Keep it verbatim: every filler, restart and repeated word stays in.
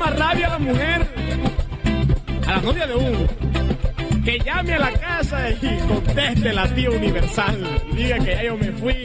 más rabia a la mujer, a la novia de uno, que llame a la casa y conteste la tía universal, diga que ya yo me fui.